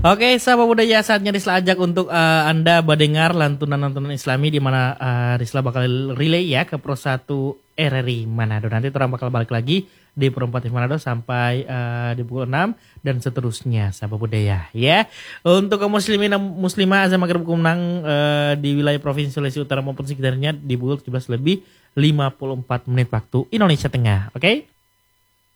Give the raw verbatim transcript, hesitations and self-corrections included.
Oke, sahabat budaya saatnya Risla ajak untuk uh, Anda mendengar lantunan-lantunan Islami di mana uh, Risla bakal relay ya ke Pro satu R R I Manado. Nanti orang bakal balik lagi di Pro empat Manado sampai uh, di pukul enam dan seterusnya sahabat budaya ya. Untuk kaum muslimin dan muslimah azan maghrib kumnang uh, di wilayah Provinsi Sulawesi Utara maupun sekitarnya di pukul tujuh belas lebih lima puluh empat menit waktu Indonesia Tengah. Oke? Okay?